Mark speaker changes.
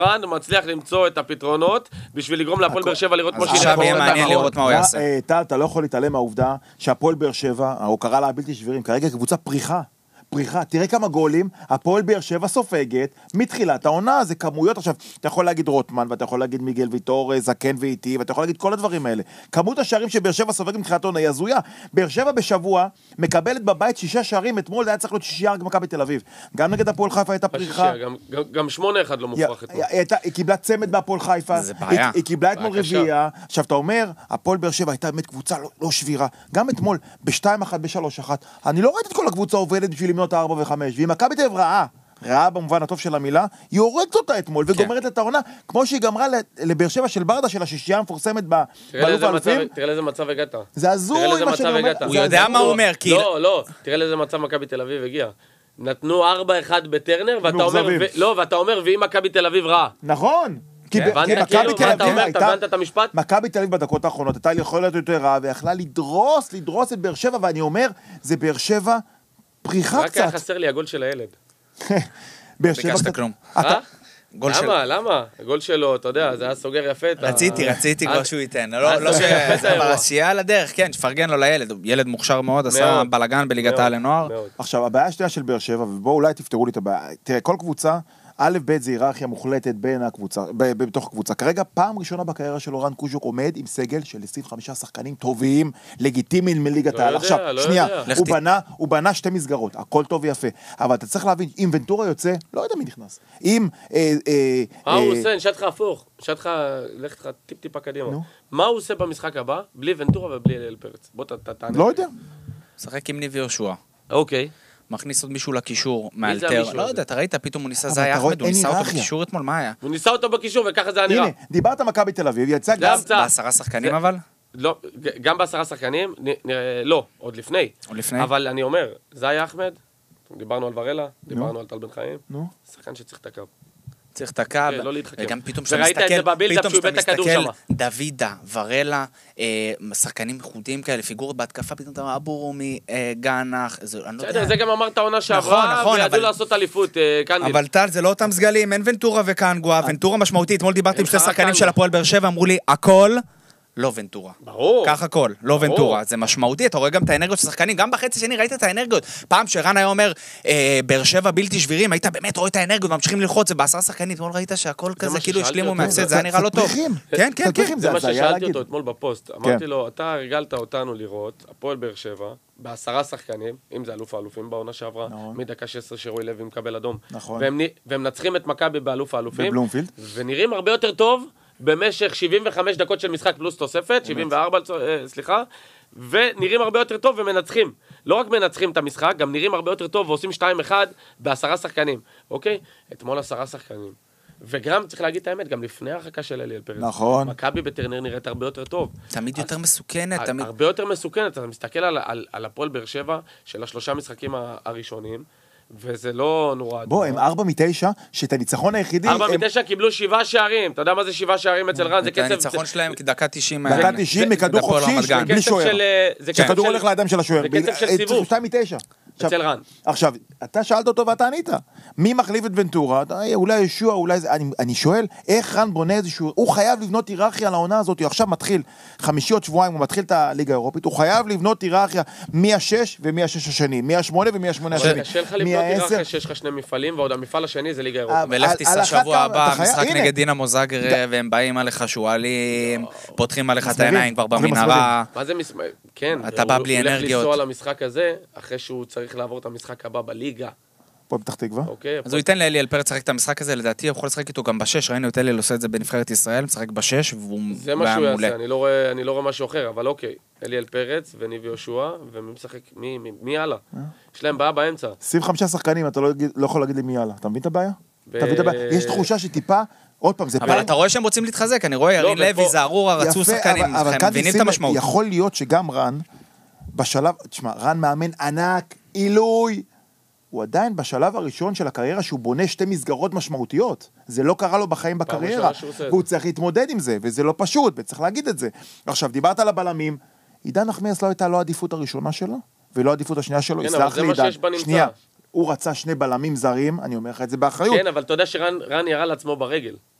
Speaker 1: רן מצליח למצוא את הפתרונות בשביל לגרום להפועל באר שבע לראות כמו שהיא
Speaker 2: עכשיו יהיה מעניין לראות מה הוא יעשה.
Speaker 3: אתה לא יכול להתעלם מהעובדה שהפועל באר שבע, ההוקרה לה הבלתי שבירים, כרגע קבוצה פריחה. תראה כמה גולים, הפועל באר שבע סופגת, מתחילת העונה, זה כמויות, עכשיו, אתה יכול להגיד רוטמן, ואתה יכול להגיד מיגל ויטור, זקן ואיטי, ואתה יכול להגיד כל הדברים האלה. כמות השערים שבאר שבע סופגת מתחילת העונה היא הזויה. באר שבע בשבוע מקבלת בבית 6 שערים, אתמול זה היה צריך להיות 6 שערים מכבי תל אביב. גם נגד הפועל חיפה הייתה פריחה.
Speaker 1: גם 8-1 לא מופרך אתמול.
Speaker 3: היא קיבלה צמד בהפועל חיפה, היא קיבלה אתמול רביעייה. עכשיו אתה אומר, הפועל באר שבע הייתה באמת קבוצה לא שבירה. גם אתמול ב-2-1, ב-3-1. אני לא ראיתי את כל הקבוצה עובדת בשביל למנות 4 ו-5. ואם מכבי תל אביב רעה במובן הטוב של המילה, היא הורגת אותה אתמול וגומרת את העונה, כמו שהיא גמרה לבאר שבע של ברדה של השישייה המפורסמת באלוף האלופים.
Speaker 1: תראה לאיזה מצב הגעת.
Speaker 3: זה הזוי מה שאני אומר.
Speaker 2: הוא יודע מה הוא אומר, כי...
Speaker 1: לא, תראה לאיזה מצב מכבי תל אביב הגיע. נתנו 4-1 בטרנר, ואתה אומר, ואם מכבי תל אביב רעה.
Speaker 3: נכון. כי מכבי תל אביב הייתה, מכבי תל אביב בדקות האחרונות, הייתה יכולה להיות יותר רעה, ויכלה לדרוס את באר שבע, ואני אומר, זה באר שבע פריחה קצת.
Speaker 1: רק היה חסר לי הגול של הילד.
Speaker 2: ביקשת כלום.
Speaker 1: למה? הגול שלו, אתה יודע, זה היה סוגר יפה.
Speaker 2: רציתי כבר שהוא ייתן. אבל שיהיה על הדרך, כן, שפרגן לו לילד. ילד מוכשר מאוד, עשה בלגן בליגת העל לנוער.
Speaker 3: עכשיו, הבעיה השנייה של באר שבע, ובואו אולי תפתרו לי את הבעיה. תראה, כל קבוצה, א' ב' זה היררכיה מוחלטת בין הקבוצה, בתוך הקבוצה. כרגע, פעם ראשונה בקריירה של רן קוז'וק עומד עם סגל של 25 שחקנים טובים, לגיטימיים מליגת העל. עכשיו, שנייה, הוא בנה 2 מסגרות, הכל טוב ויפה. אבל אתה צריך להבין, אם ונטורה יוצא, לא יודע מי נכנס. אם...
Speaker 1: הוא עושה, נשאט לך הפוך. נשאט לך, לך לך טיפ-טיפה קדימה. מה הוא עושה במשחק הבא? בלי ונטורה ובלי אליאל פרץ. בוא תענה.
Speaker 3: לא יודע.
Speaker 2: שחק עם ניב יהושע.
Speaker 1: אוקיי.
Speaker 2: מכניס עוד מישהו לקישור, מאלתר, לא יודע, אתה ראית, פתאום הוא ניסה זה היה אחמד, הוא ניסה אותו בקישור אתמול, מה היה?
Speaker 1: הוא ניסה אותו בקישור וככה זה היה נראה.
Speaker 3: הנה, דיברת מכבי תל אביב, יצא
Speaker 2: גם... ב10 שחקנים אבל?
Speaker 1: לא, גם ב10 שחקנים, לא, עוד לפני. אבל אני אומר, זה היה אחמד, דיברנו על ורלה, דיברנו על טל בן חיים, שחקן שצריך את הקו.
Speaker 2: צריך את הקו, וגם פתאום שאתה
Speaker 1: מסתכל,
Speaker 2: דוידה, ורלה, שחקנים איכותיים כאלה, פיגורות בהתקפה, פתאום אתה אומר, אבו רומי, גנח,
Speaker 1: זה גם אמרת העונה שעברה, וידעו לעשות אליפות, קנדיל.
Speaker 2: אבל טל, זה לא אותם סגלים, אין ונטורה וקנגואה, ונטורה משמעותית, אתמול דיברתי עם 2 שחקנים של הפועל באר שבע, אמרו לי, הכל לא ונטורה.
Speaker 1: ברור.
Speaker 2: כך הכל, לא ונטורה. זה משמעותי, אתה רואה גם את האנרגיות של שחקנים, גם בחצי שני ראית את האנרגיות. פעם שרן היה אומר, באר שבע בלתי שבירים, היית באמת רואה את האנרגיות, ממשיכים ללחוץ, זה ב10 שחקנים, אתמול ראית שהכל כזה כאילו השלימו מהפסד, זה היה נראה לא טוב. כן, כן, כן.
Speaker 1: זה מה ששאלתי אותו אתמול בפוסט. אמרתי לו, אתה הרגלת אותנו לראות, הפועל באר שבע, ב10 שחקנים, אם זה אלוף האלופים בעונה שעברה, מדקה 16 שרוי לוי מקבל אדום. והם נצחים את מכבי באלוף האלופים, ונראים הרבה יותר טוב במשך 75 דקות של משחק פלוס תוספת, 74, סליחה, ונראים הרבה יותר טוב ומנצחים. לא רק מנצחים את המשחק, גם נראים הרבה יותר טוב ועושים 2-1 ב10 שחקנים. אוקיי? אתמול 10 שחקנים. וגם, צריך להגיד את האמת, גם לפני ההרחקה של אליאל פרץ.
Speaker 3: נכון.
Speaker 1: מכבי בטרנר נראית הרבה יותר טוב.
Speaker 2: תמיד יותר מסוכנת.
Speaker 1: הרבה יותר מסוכנת. אתה מסתכל על הפועל באר שבע של 3 משחקים הראשונים, וזה לא נורא.
Speaker 3: בוא, הם 4-9, שאת הניצחון היחידי...
Speaker 1: 4-9 קיבלו 7 שערים. אתה יודע מה זה 7 שערים אצל רן? זה קצב...
Speaker 2: הניצחון שלהם כדקה 90...
Speaker 3: דקה 90 מכדור חופשי, בלי שוער. שהכדור הולך לידיים של השוער.
Speaker 1: זה קצב של סיבוב.
Speaker 3: 2-9.
Speaker 1: אצל רן.
Speaker 3: עכשיו, אתה שאלת אותו ואתה ענית. מי מחליף את ונטורה? אולי ישוע, אולי זה... אני שואל, איך רן בונה איזשהו... הוא חייב לבנות היררכיה לעונה הזאת. הוא עכשיו מתחיל, 5 עוד שבועיים, הוא מתחיל את הליגה האירופית. הוא חייב לבנות היררכיה מ-6 ומ-6 השני. מ-8 ומ-8 השני.
Speaker 1: קשה לך לבנות היררכיה שיש לך 2 מפעלים, ועוד המפעל השני זה ליגה אירופית.
Speaker 2: ולך תיסע שבוע הבא, משחק נגד דינמו זאגרב, והם באים עליך שועלים, פותחים עליך את העיניים כבר במנהרה.
Speaker 1: מה זה כן,
Speaker 2: אתה בא בלי אנרגיות.
Speaker 1: הוא הולך לנסוע למשחק הזה, אחרי שהוא צריך לעבור את המשחק הבא בליגה.
Speaker 3: פה בפתח תקווה.
Speaker 2: אז הוא ייתן לאליאל פרץ לשחק את המשחק הזה, לדעתי הוא יכול לשחק איתו גם ב6, ראינו את אליאל עושה את זה בנבחרת ישראל, משחק ב6,
Speaker 1: זה מה שהוא יעשה, אני לא רואה משהו אחר, אבל אוקיי, אליאל פרץ וניב יהושע, ומי משחק, מי הלאה? יש להם בעיה באמצע.
Speaker 3: 25 שחקנים, אתה לא יכול להגיד לי מי הלאה. אתה מבין את הבעיה? יש תחושה שטיפה, עוד פעם, זה
Speaker 2: אבל אתה רואה שהם רוצים להתחזק, אני רואה ירין לוי, זערורה, רצו שחקנים, הם מבינים את המשמעות.
Speaker 3: יכול להיות שגם רן, בשלב, תשמע, רן מאמן ענק, עילוי, הוא עדיין בשלב הראשון של הקריירה שהוא בונה 2 מסגרות משמעותיות. זה לא קרה לו בחיים בקריירה, והוא צריך להתמודד עם זה, וזה לא פשוט, וצריך להגיד את זה. עכשיו, דיברת על הבלמים, עידן נחמיאס לא הייתה לא העדיפות הראשונה שלו, ולא העדיפות השנייה שלו,
Speaker 1: כן, אבל זה מה שיש בנמצא.
Speaker 3: הוא רצה 2 בלמים זרים, אני אומר לך את זה באחריות.
Speaker 1: כן, אבל אתה יודע שרן ירה לעצמו ברגל.